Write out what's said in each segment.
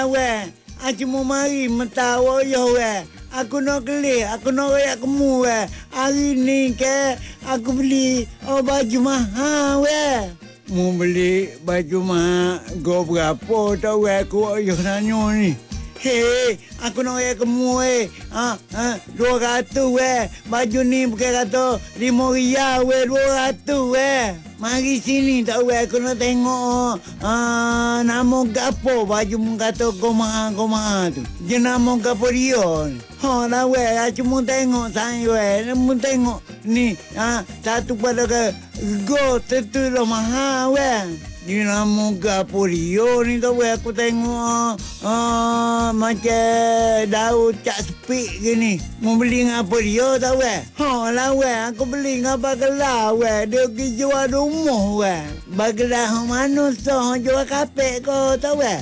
lah weh. Cuma mari mentawa yo weh. Aku nak kelih, aku nak royak kemu weh. Hari ni ke aku beli baju mahal weh. Mau beli baju mahal go berapa tak weh aku ayah tanya ni. Hei, aku nak royak kemu weh. 200 weh. Baju ni bukan kata 5 riyal weh, 200 weh. Mari sini tak weh, aku nak tengok nama gapo baju mu kata kau mahal tu. Dia nama gapo dia. Lah weh, cuma tengok saya weh. Mu tengok ni satu pada ke go tentu lah mahal weh. Dia nama gapo dia ni tak weh, aku tengok macam daun cak sepik gini. Mau beli ngapa dia tak weh? Lah weh, aku beli ngapa gelah weh. Dia pergi jual rumah weh. Bagelah mana sah jual kapek kau tak weh?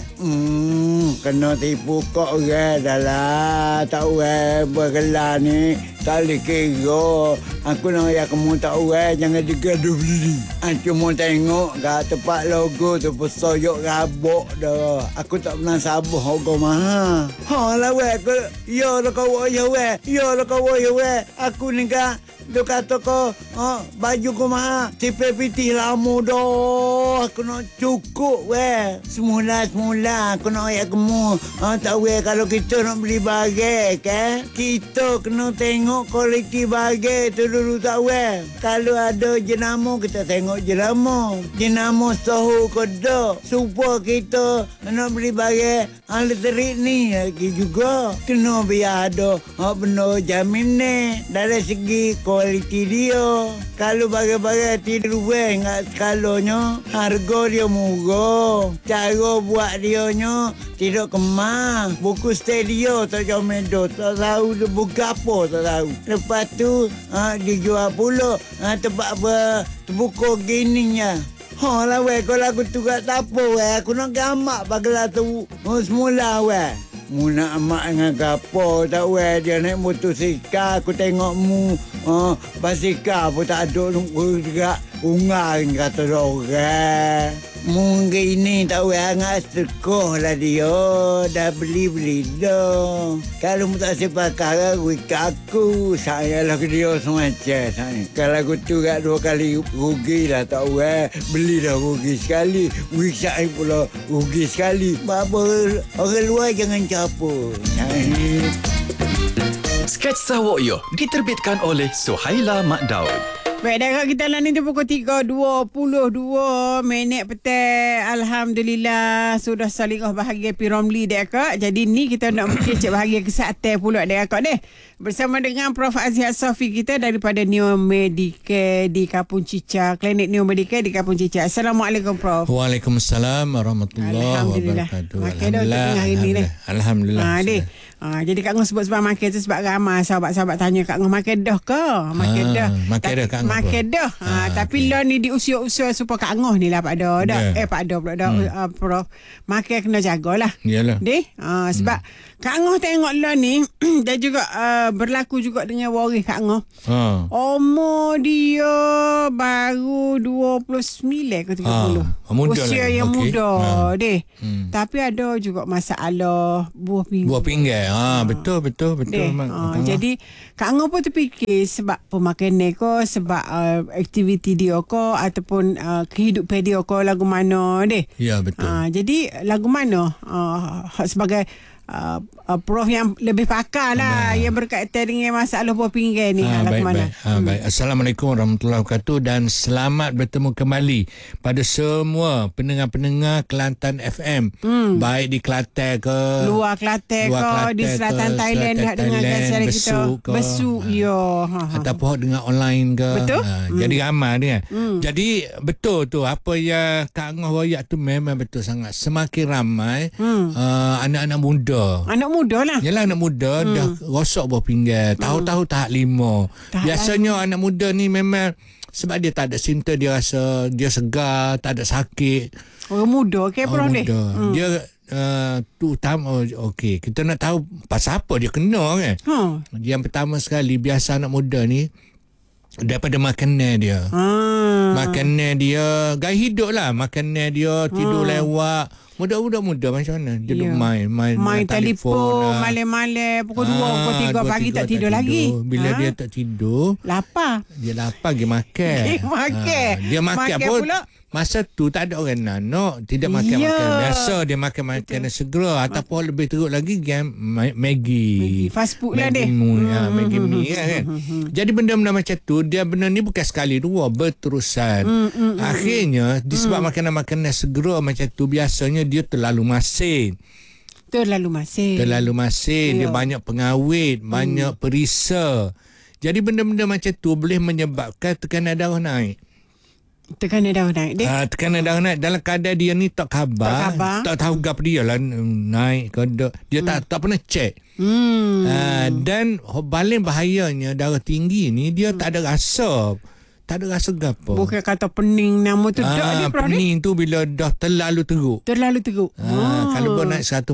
Kena tipu kok orang dah lah. Tak weh, bagelah ni tak boleh kira. Aku nak ya kamu tak weh, jangan digaduh beli. Cuma tengok kat tempat logo tu pesoyok rabok dah. Aku tak pernah sabar harga mahal. Lah weh, ya lah kau ya weh. Ya lah kau ya weh. Aku ni kan dia kata kau baju kau mahal. Tipe pitih lama dah. Aku nak cukup weh. Semula aku nak ayat kamu. Tak weh, kalau kita nak beli bagai kan, kita kena tengok kualiti bagai tu dulu tak weh. Kalau ada jenama kita tengok jenama. Jenama sahu kodok. Supaya kita nak beli bagai elektrik ni lagi juga. Kena biar ada benda jaminan dari segi kualiti dia. Kalau bagai-bagai tidur weh ngat skalanya, harga dia murah. Cara buat dia nya tidak kemas. Buku studio tak jauh medo, tak tahu dia buka apa tak tahu. Lepas tu dijual pula tempat terbuka gininya. Lah weh, kalau aku tu kat apa weh, aku nak gamak bagelah tu semula weh. Mu nak amak dengan gapo tak weh, dia naik motosikal. Aku tengok mu basikal pun tak ada gerak ungar kata orang. Mungkin ini tak weh, hangat sekoh lah dia. Dah beli dah. Kalau mu tak sepakat aku sayalah ke dia semacam saya. Kalau aku tu kat 2 kali rugi lah tak weh. Beli dah rugi sekali, saya pula rugi sekali. Apa orang luar jangan campur. Sketsa Woyo diterbitkan oleh Suhaila Mak Daud. Baik, dah kita lah ni pukul 3.22 petang. Alhamdulillah sudah saling bahagia P.Romli dek akak. Jadi ni kita nak kecek bahagia kesihatan pula dek akak deh. Bersama dengan Prof. Azhar Sofi kita daripada Neo Medicare di Kapun Cicak. Klinik Neo Medicare di Kapun Cicak. Assalamualaikum Prof. Waalaikumsalam warahmatullahi wabarakatuh. Alhamdulillah. Alhamdulillah. Jadi Kak Ngah sebut-sebut makan tu sebab ramai sahabat-sahabat tanya Kak Ngah makan dah ke? Makan dah. Makan dah. Tapi lah ni di usia-usia supaya Kak Ngah ni lah Pak Do dah. Pak Do pula dah. Prof. Makan kena jagalah. Yalah. Sebab Kak Ngah tengok lah ni dan juga berlaku juga dengan waris Kak Ngah. Umur dia baru 29 ke 30. Usia yang muda deh. Tapi ada juga masalah buah pinggang. Betul. Jadi Kak Ngah pun terfikir sebab pemakanan ko, sebab aktiviti dia ko ataupun kehidupan dia ko lagu mana deh. Ya betul. Jadi lagu mana sebagai Prof yang lebih pakar lah yang berkaitan dengan masalah buah pinggang ni. Baik. Assalamualaikum warahmatullahi wabarakatuh dan selamat bertemu kembali pada semua pendengar-pendengar Kelantan FM. Baik di Kelantan ke, luar Kelantan ke, di selatan Thailand nak dengarkan siaran kita. Besuk ataupun dengar online ke. Betul. Jadi ramai dia. Jadi betul tu apa yang Kak Ngah royak tu memang betul sangat. Semakin ramai anak-anak muda. Anak muda lah. Yalah, anak muda dah rosok buah pinggang. Tahu-tahu tahap 5. Biasanya anak muda ni memang sebab dia tak ada simptom, dia rasa dia segar, tak ada sakit. Orang muda Prof ni. Dia tu utama. Okey, kita nak tahu pasal apa dia kena kan. Yang pertama sekali, biasa anak muda ni daripada makanan dia. Makanan dia, gaya hidup lah. Makanan dia, tidur lewat, Budak-budak muda macam mana? Dia duk main telefon, malam-malam pukul 2, pukul 3 pagi tak tidur lagi. Bila dia tak tidur, lapar. Dia lapar pergi makan. Dia makan pun pula. Masa tu tak ada orang nanok, tidak makan makanan biasa, dia makan makanan segera ataupun lebih teruk lagi game Maggi. Fast food lah dia. Maggi mie kan. Jadi benda-benda macam tu, dia benda ni bukan sekali dua, berterusan. Akhirnya disebab makanan-makanan segera macam tu, biasanya dia terlalu masin. Terlalu masin, dia banyak pengawet, banyak perisa. Jadi benda-benda macam tu boleh menyebabkan tekanan darah naik. Tekanan darah naik dalam keadaan dia ni tak khabar. Tak tahu apa dia lah naik ke dia tak pernah cek. Dan paling bahayanya darah tinggi ni dia tak ada rasa. Tak ada rasa gapo. Bukan kata pening nama tu dia pening tu bila dah terlalu teruk. Kalau kau naik 140,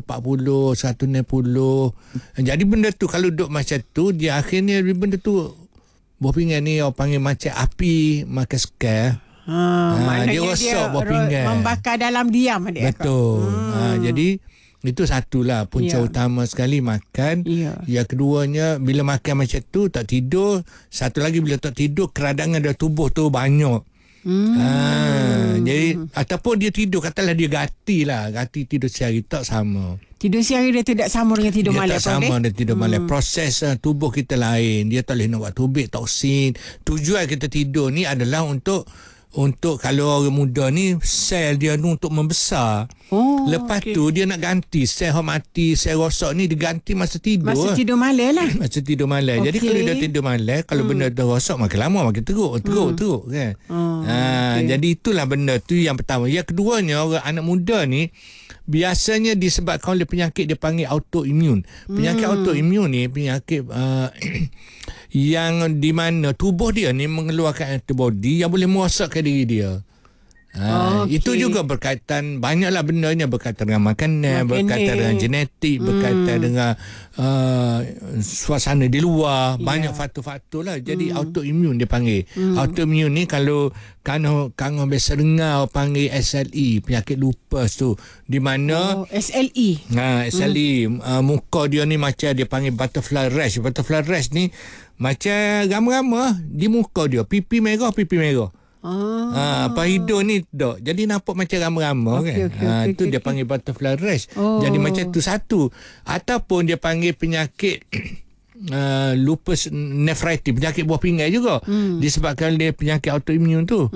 160. Jadi benda tu kalau duduk macam tu, dia akhirnya benda tu buah pinggan ni orang panggil macam api makan sekar. Dia rosak buah pinggan, membakar dalam diam. Betul. Jadi itu satulah punca utama sekali makan. Yang keduanya bila makan macam tu tak tidur. Satu lagi bila tak tidur keradangan dalam tubuh tu banyak. Jadi ataupun dia tidur, katalah dia gati tidur sehari, tak sama. Tidur sehari dia tidak sama dengan tidur malam. Tak sama dengan tidur malam. Proses tubuh kita lain. Dia tak boleh nak buat tubik, toksin. Tujuan kita tidur ni adalah untuk kalau orang muda ni sel dia ni untuk membesar. Lepas tu dia nak ganti sel mati, sel rosak ni diganti masa tidur. Masa tidur malam lah. Jadi kalau dia tidur malam, kalau benda dah rosak makin lama makin teruk kan. Jadi itulah benda tu yang pertama. Yang keduanya, orang anak muda ni biasanya disebabkan oleh penyakit dia panggil autoimun. Penyakit autoimun ni penyakit yang di mana tubuh dia ni mengeluarkan antibody yang boleh merosakkan diri dia. Itu juga berkaitan, banyaklah bendanya berkaitan dengan makanan, berkaitan dengan genetik, berkaitan dengan suasana di luar, banyak faktor-faktor lah. Jadi autoimun dia panggil. Autoimun ni kalau kangon biasa dengar panggil SLE, penyakit lupus tu, di mana SLE. Muka dia ni macam dia panggil butterfly rash. Butterfly rash ni macam rama-rama di muka dia, pipi merah. Hidung ni tak. Jadi nampak macam rama-rama kan. Itu dia panggil butterfly rash. Jadi macam tu satu. Ataupun dia panggil penyakit lupus nephritis, penyakit buah pinggang juga. Disebabkan dia penyakit autoimun tu.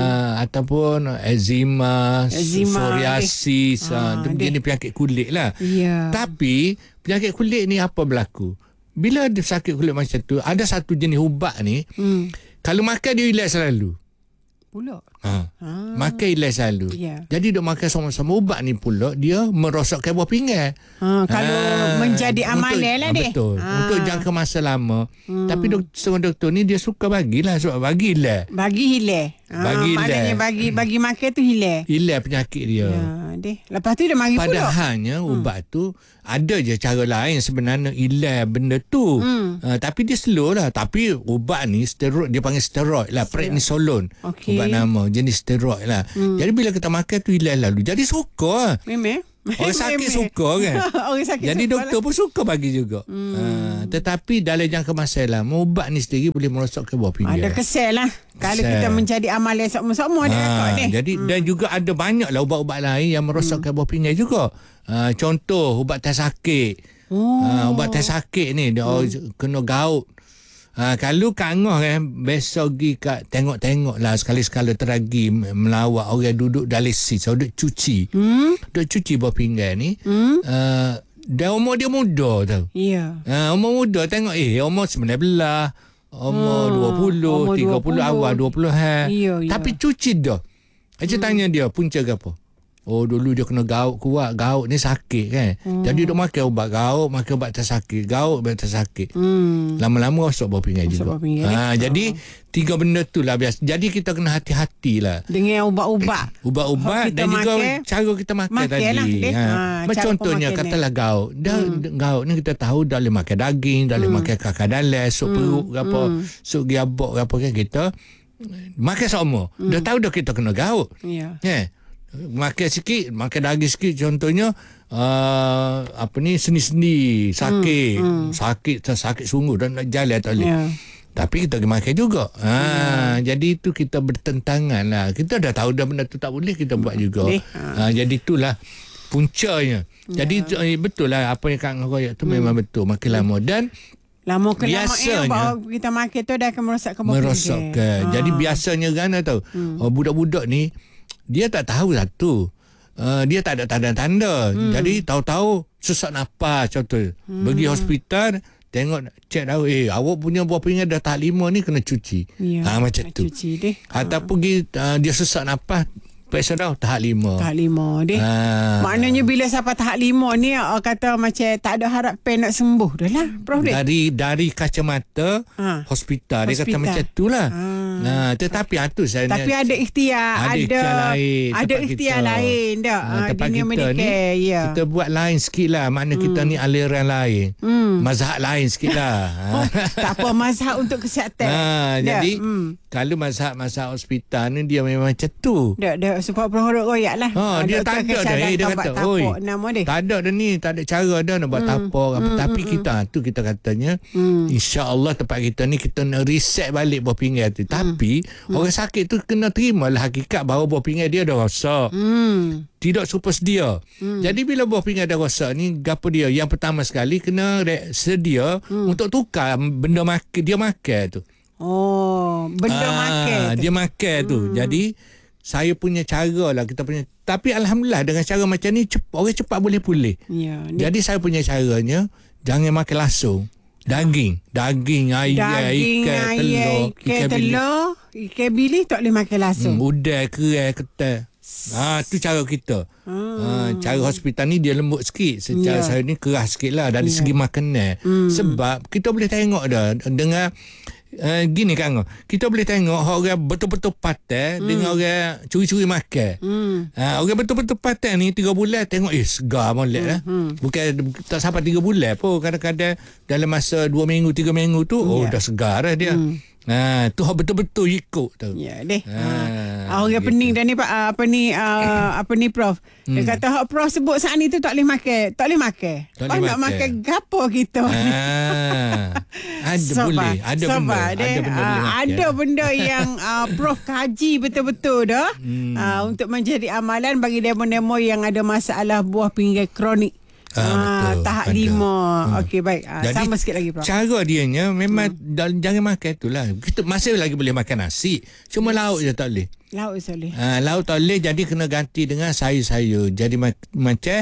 Ataupun eczema, psoriasis, jenis penyakit kulit lah. Tapi penyakit kulit ni apa berlaku? Bila dia sakit kulit macam tu, ada satu jenis ubat ni, kalau makan dia relax selalu. Pula. Makan relax selalu. Jadi duk makan sama-sama ubat ni pula dia merosakkan buah pinggang. Kalau menjadi amalan lah dia. Betul. Untuk jangka masa lama. Tapi doktor ni dia suka bagilah sebab bagi hilang. Maknanya bagi makan tu hilang penyakit dia. Lepas tu dia mari pula. Padahalnya ubat tu ada je cara lain sebenarnya hilang benda tu. Tapi dia slow lah. Tapi ubat ni steroid, dia panggil steroid lah, prednisolone. Ubat nama jenis steroid lah. Jadi bila kita makan tu hilang lalu. Jadi suka. Orang sakit suka kan. Jadi doktor pun suka bagi juga. Tetapi dalam jangka masa lama ubat ni sendiri boleh merosakkan buah pinggang. Ada kesal lah kalau kita menjadi amalan sama-sama jadi dan juga ada banyak lah ubat-ubat lain yang merosakkan buah pinggang juga. Contoh ubat tai sakit. Ubat tai sakit ni dia kena gout. Kalau kangoh besok pergi kat tengok-tengok lah sekali-sekala teragi melawat orang duduk dialisis, duduk cuci. Duduk cuci buah pinggang ni. Dan umur dia muda tau. Umur muda tengok umur 19, umur 20, 30 awal 20. Tapi cuci dah. Saya tanya dia punca ke apa? Dulu dia kena gaut kuat. Gaut ni sakit kan. Jadi dia makan ubat gaut, makan ubat tak sakit. Gaut, ubat tak sakit. Lama-lama rosak buah pinggang juga. Jadi 3 benda tu lah biasa. Jadi kita kena hati-hati lah dengan ubat-ubat. Ubat-ubat dan juga cara kita makan tadi. Contohnya katalah gaut. Gaut ni kita tahu dah boleh makan daging, dah boleh makan kakak dalam, sup perut ke apa, sup giabok ke apa kan kita. Makan sama. Dah tahu dah kita kena gaut. makan sikit, makan daging sikit contohnya sendi-sendi sakit, sakit sungguh dan nak jalan tak boleh. Tapi kita makan juga. Jadi itu kita bertentangan lah. Kita dah tahu dah benda tu tak boleh, kita buat juga. Jadi itulah puncanya. Jadi betul lah apa yang Kak Ngoyak tu memang betul. Makin lama dan biasanya kita makan tu dah akan merosakkan. Jadi biasanya kan tahu budak-budak ni dia tak tahu satu. Dia tak ada tanda-tanda. Jadi tahu-tahu sesak nafas contoh. Pergi hospital tengok cek tahu awak punya buah pinggan dah tahap 5 ni kena cuci. Macam tu. Cuci deh. Ataupun dia sesak nafas periksa dah tahap 5. Tahap 5 deh. Maknanya bila sampai tahap 5 ni kata macam tak ada harapan nak sembuh dah lah, Prof. Dari kacamata hospital dia kata macam tu lah. Tetapi tapi ada ikhtiar, ada ikhtiar lain dah. Tempat dunia kita ni kita buat lain sikit lah. Makna kita ni aliran lain, mazhab lain sikit lah. Tak apa, mazhab untuk kesihatan. Jadi kalau mazhab hospital ni dia memang macam tu. Dah sebab Prof royak lah. Dia tak ada dah. Dia kata tak ada dah ni, tak ada cara dah nak buat tapak apa. Tapi kita katanya insya-Allah tempat kita ni kita nak reset balik buah pinggan tu. Tapi orang sakit tu kena terimalah hakikat bahawa buah pinggan dia dah rosak. Tidak super sedia. Jadi bila buah pinggan dah rosak ni, gapo dia? Yang pertama sekali kena sedia untuk tukar benda dia makan tu. Benda makan tu. Dia makan tu. Jadi saya punya cara lah, kita punya. Tapi alhamdulillah dengan cara macam ni orang cepat boleh pulih. Jadi saya punya caranya jangan makan langsung. Daging, ayam, ikan telur, ikan bilis tak boleh makan langsung. Udang, kerang, ketan. Tu cara kita. Cara hospital ni dia lembut sikit. Secara saya ni keras sikit lah dari segi makanan. Sebab kita boleh tengok dah dengan gini kan, kita boleh tengok orang betul-betul patah dengan orang curi-curi makan. Orang betul-betul patah ni 3 bulan tengok segar molek lah. Bukan tak sampai 3 bulan pun, kadang-kadang dalam masa 2 minggu 3 minggu tu dah segar lah dia. Tu betul-betul ikut tu. Ya deh. Orang gitu. Pening dah ni Pak, apa ni Prof. Dia kata hak Prof sebut saat ni tu tak boleh makan. Tak boleh makan. Nak makan gapo kita. Ada benda yang Prof kaji betul-betul dah untuk menjadi amalan bagi demo-demo yang ada masalah buah pinggang kronik. Tahap 5. Okey baik. Sama sikit lagi Prof. Cara dianya memang jangan makan itulah. Kita masih lagi boleh makan nasi. Cuma lauk je tak boleh. Lauk boleh. Lauk tak boleh, jadi kena ganti dengan sayur-sayur. Jadi macam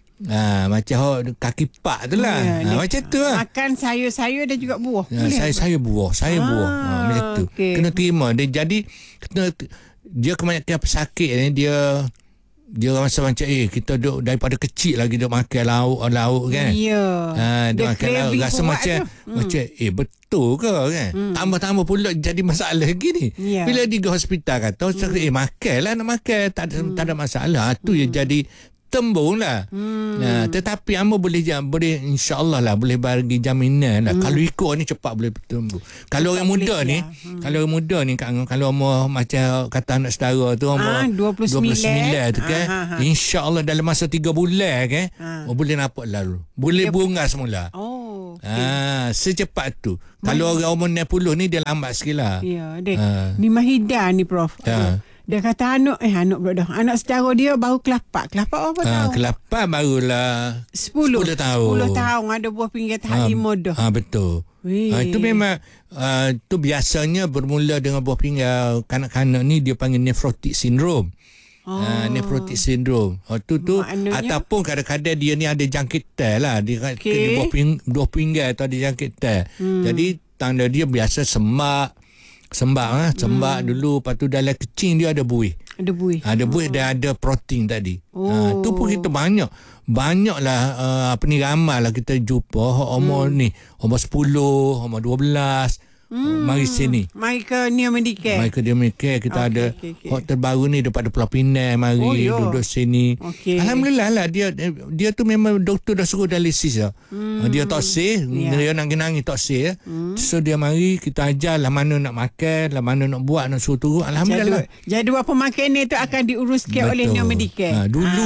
kaki pak tu lah. Macam tu lah. Makan sayur-sayur dan juga buah. Sayur buah. Macam tu. Okay. Kena terima. Jadi dia kebanyakan pesakit ni dia rasa macam kita duk daripada kecil lagi duk makan lauk kan. Dia makan lauk rasa macam betul ke kan. Tambah-tambah pula jadi masalah lagi ni. Bila dia ke hospital kata makanlah, nak makan tak ada masalah. Tu je jadi tembung lah. Tetapi amba boleh insya-Allah lah boleh bagi jaminan lah. Kalau ikut ni cepat boleh bertumbuh. Kalau orang muda ni, kalau umur macam kata anak saudara tu umur 29 tu kan, insya-Allah dalam masa 3 bulan kan, boleh nampak lalu. Boleh bunga semula. Secepat tu. Kalau orang umur 60 ni dia lambat sikit lah. Ni Mahidah ni Prof. Dia kata anak pula dah. Anak secara dia baru kelapak. Kelapak apa tahun? Kelapak barulah 10 tahun. 10 tahun ada buah pinggang tahap 5 dah. Betul. Itu memang tu biasanya bermula dengan buah pinggang kanak-kanak ni dia panggil nephrotic syndrome. Nephrotic syndrome. Tu ataupun kadang-kadang dia ni ada jangkitan lah. Dia buah pinggang tu ada jangkitan. Jadi tanda dia biasa sembak dulu, lepas tu dalam kecing dia ada buih. Ada buih dan ada protein tadi. Tu pun kita banyaklah ramal lah kita jumpa umur ni umur 10, umur 12, Mari sini. Mari ke Neo Medicare. Mari ke Neo Medicare. Kita ada hot terbaru ni daripada Pulau Pinang. Mari duduk sini. Alhamdulillah lah. Dia tu memang doktor dah suruh dialisis lah. Dia toksik. Dia nangis-nangis toksik. So dia mari kita ajar lah mana nak makan, lah mana nak buat, nak suruh turun. Alhamdulillah. Jadual pemakanan tu akan diuruskan oleh Neo Medicare.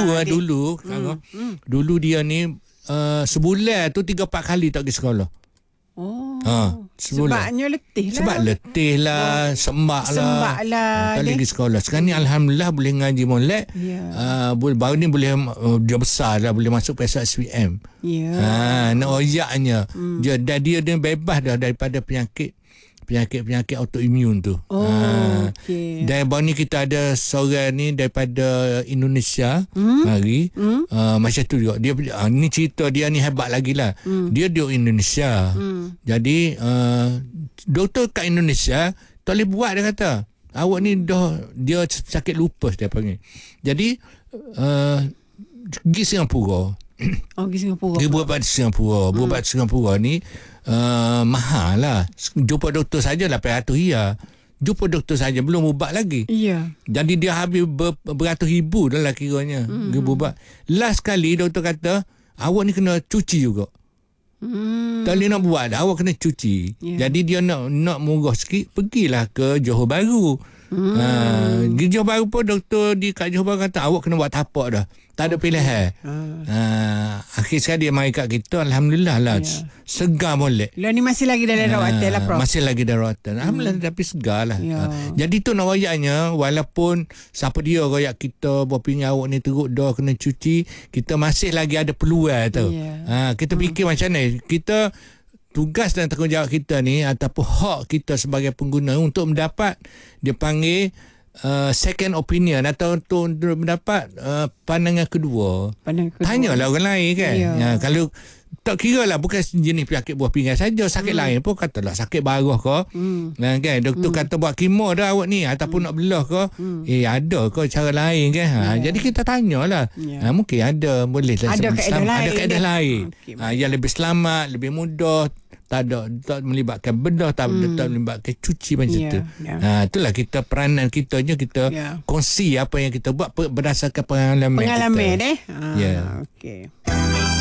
Dulu dia ni sebulan tu 3-4 kali tak pergi sekolah. Sebabnya letih lah. Sebab letih lah, sembak lah. Tak pergi sekolah. Sekarang ni alhamdulillah boleh ngaji molek. Baru ni boleh dia besar dah, boleh masuk PSSPM. Nak oyaknya. Dia bebas dah daripada penyakit autoimun tu. Dan baru ni kita ada seorang ni daripada Indonesia hari macam tu juga. Dia ni cerita dia ni hebat lagi lah. Dia Indonesia. Jadi doktor kat Indonesia tak boleh buat, dia kata. Awak ni dia sakit lupus dia panggil. Jadi pergi Singapura. Dia berubat di Singapura. Berubat di Singapura ni mahal lah. Jumpa doktor saja RM800. Jumpa doktor saja, belum ubat lagi. Jadi dia habis beratus ribu dah lah kiranya. Dia berubat. Last kali doktor kata, awak ni kena cuci juga. Tak boleh nak buat, awak kena cuci. Jadi dia nak murah sikit, pergilah ke Johor Bahru. Di Johor Bahru pun doktor kat Johor Bahru kata, awak kena buat tapak dah. Tak ada pilihan. Akhir sekali dia mari kat kita. Alhamdulillah lah. Segar molek. Lo ni masih lagi dalam rawatan lah, Prof. Masih lagi dalam rawatan. Alhamdulillah, tapi segar lah. Jadi tu nak wayaknya, walaupun siapa dia royak kita, berpingat awak ni teruk dah kena cuci, kita masih lagi ada peluang tu. Kita fikir macam ni. Kita tugas dan tanggungjawab kita ni ataupun hak kita sebagai pengguna untuk mendapat, dia panggil second opinion atau untuk mendapat pandangan kedua. Tanyalah orang lain kan. Kalau tak kira lah bukan jenis penyakit buah pinggang saja, sakit lain pun katalah sakit baruh ke kan, doktor kata buat kemo dah awak ni ataupun nak belah ke, ada ke cara lain kan. Jadi kita tanyalah. Mungkin ada, boleh lah, ada kaedah lain yang lebih selamat, lebih mudah, tak melibatkan bedah, tak melibatkan cuci macam tu. Itulah kita, peranan kita kongsi apa yang kita buat berdasarkan pengalaman kita. Okey.